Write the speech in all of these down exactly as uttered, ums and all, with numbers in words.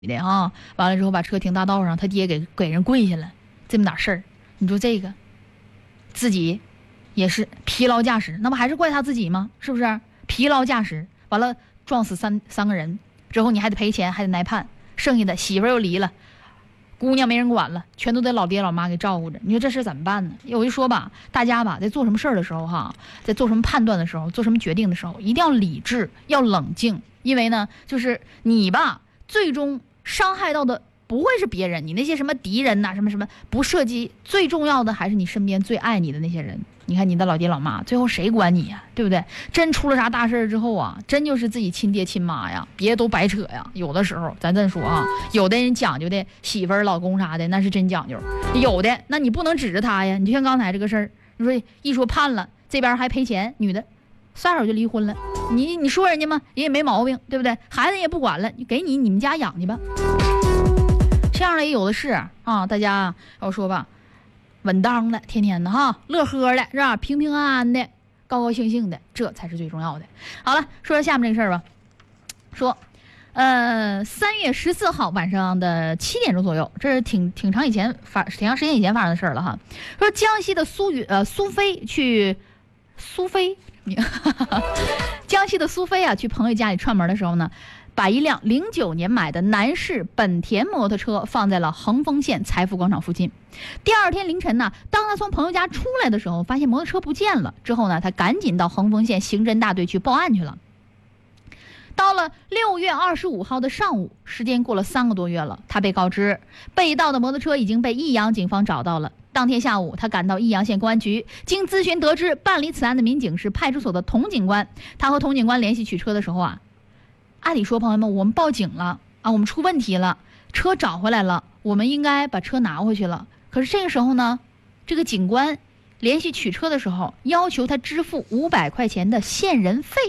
的啊，完了之后把车停大道上，他爹给给人跪下了，这么点事儿，你说这个自己也是疲劳驾驶，那不还是怪他自己吗？是不是疲劳驾驶完了撞死三三个人之后，你还得赔钱，还得挨判，剩下的媳妇又离了，姑娘没人管了，全都得老爹老妈给照顾着。你说这事怎么办呢？我就说吧，大家吧，在做什么事儿的时候哈，在做什么判断的时候，做什么决定的时候，一定要理智，要冷静，因为呢，就是你吧，最终伤害到的不会是别人，你那些什么敌人呐、啊，什么什么不涉及，最重要的还是你身边最爱你的那些人。你看你的老爹老妈，最后谁管你呀、啊？对不对？真出了啥大事之后啊，真就是自己亲爹亲妈呀，别都白扯呀。有的时候咱这么说啊，有的人讲究的媳妇儿、老公啥的，那是真讲究；有的那你不能指着他呀。你就像刚才这个事儿，你说一说判了，这边还赔钱，女的撒手就离婚了，你你说人家吗？人也没毛病，对不对？孩子也不管了，给你你们家养去吧。这样的也有的是啊，大家要说吧。稳当的，天天的哈，乐呵的是吧？平平安安的，高高兴兴的，这才是最重要的。好了，说说下面这个事儿吧。说，呃，三月十四号晚上的七点钟左右，这是挺挺长以前发，挺长时间以前发生的事儿了哈。说江西的苏雨呃苏菲去苏菲，江西的苏菲啊，去朋友家里串门的时候呢。把一辆零九年买的南市本田摩托车放在了横丰县财富广场附近。第二天凌晨呢，当他从朋友家出来的时候，发现摩托车不见了。之后呢，他赶紧到横丰县刑侦大队去报案去了。到了六月二十五号的上午，时间过了三个多月了，他被告知被盗的摩托车已经被益阳警方找到了。当天下午，他赶到益阳县公安局，经咨询得知，办理此案的民警是派出所的童警官。他和童警官联系取车的时候啊。按理说，朋友们，我们报警了啊，我们出问题了，车找回来了，我们应该把车拿回去了。可是这个时候呢，这个警官联系取车的时候，要求他支付五百块钱的现人费。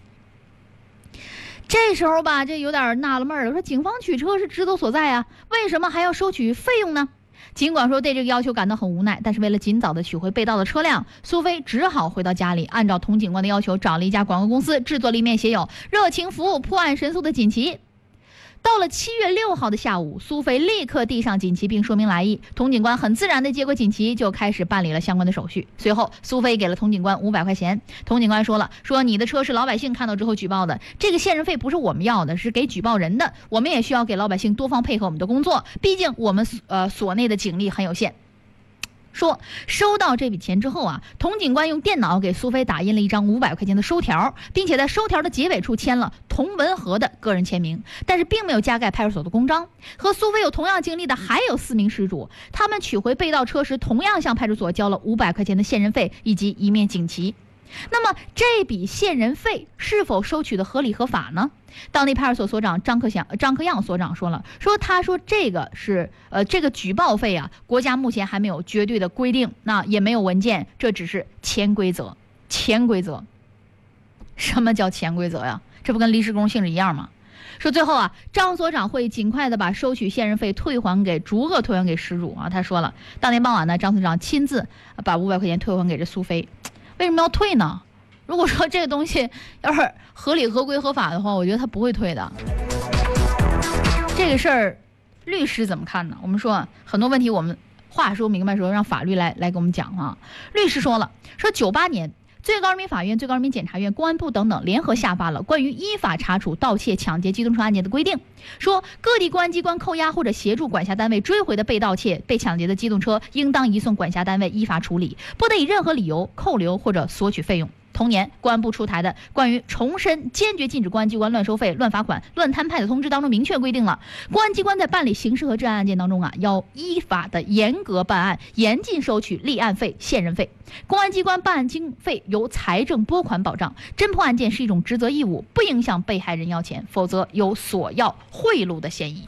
这时候吧，这有点纳了闷了，说警方取车是职责所在啊，为什么还要收取费用呢？尽管说对这个要求感到很无奈，但是为了尽早的取回被盗的车辆，苏菲只好回到家里，按照童警官的要求找了一家广告公司制作了一面写有热情服务破案神速的锦旗。到了七月六号的下午，苏菲立刻递上锦旗并说明来意，童警官很自然地接过锦旗，就开始办理了相关的手续。随后苏菲给了童警官五百块钱，童警官说了，说你的车是老百姓看到之后举报的，这个现人费不是我们要的，是给举报人的，我们也需要给老百姓多方配合我们的工作，毕竟我们呃所内的警力很有限。说收到这笔钱之后啊，童警官用电脑给苏菲打印了一张五百块钱的收条，并且在收条的结尾处签了童文和的个人签名，但是并没有加盖派出所的公章。和苏菲有同样经历的还有四名失主，他们取回被盗车时同样向派出所交了五百块钱的现人费以及一面锦旗。那么这笔现人费是否收取的合理合法呢？当地派出所所长张克祥、张克样所长说了，说他说这个是呃这个举报费啊，国家目前还没有绝对的规定，那也没有文件，这只是潜规则。潜规则，什么叫潜规则呀？这不跟临时工性质一样吗？说最后啊，张所长会尽快的把收取现人费退还给逐个退还给失主啊。他说了，当天傍晚呢，张所长亲自把五百块钱退还给这苏菲。为什么要退呢？如果说这个东西要是合理合规合法的话，我觉得他不会退的。这个事儿，律师怎么看呢？我们说很多问题，我们话说明白说，让法律来来给我们讲啊。律师说了，说九八年。最高人民法院、最高人民检察院、公安部等等联合下发了关于依法查处盗窃、抢劫机动车案件的规定，说各地公安机关扣押或者协助管辖单位追回的被盗窃、被抢劫的机动车，应当移送管辖单位依法处理，不得以任何理由扣留或者索取费用。同年，公安部出台的关于重申坚决禁止公安机关乱收费、乱罚款、乱摊派的通知当中明确规定了，公安机关在办理刑事和治安案件当中啊，要依法的严格办案，严禁收取立案费、现人费。公安机关办案经费由财政拨款保障，侦破案件是一种职责义务，不影响被害人要钱，否则有索要贿赂的嫌疑。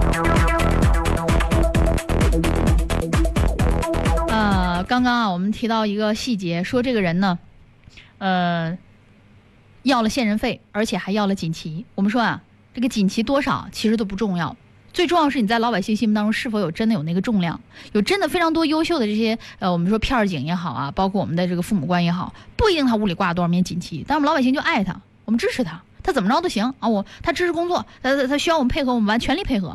呃，刚刚啊，我们提到一个细节，说这个人呢。呃，要了现人费，而且还要了锦旗。我们说啊，这个锦旗多少其实都不重要，最重要是你在老百姓心目当中是否有真的有那个重量，有真的非常多优秀的这些呃，我们说片儿警也好啊，包括我们的这个父母官也好，不一定他屋里挂多少面锦旗，但我们老百姓就爱他，我们支持他。 他怎么着都行啊，我他支持工作，他他需要我们配合，我们完全力配合。